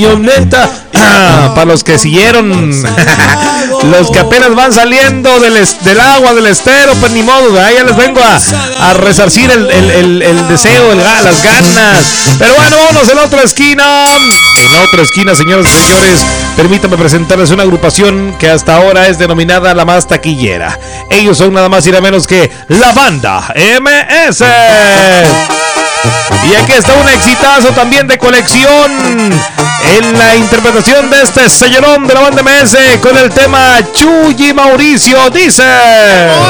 Neta, para los que siguieron, los que apenas van saliendo del agua, del estero, pues ni modo, ya les vengo a resarcir el deseo, las ganas. Pero bueno, vámonos en la otra esquina. En la otra esquina, señoras y señores, permítanme presentarles una agrupación que hasta ahora es denominada la más taquillera. Ellos son nada más y nada menos que la banda MS. Y aquí está un exitazo también de colección en la interpretación de este señorón de la banda MS con el tema Chuy y Mauricio. Dice: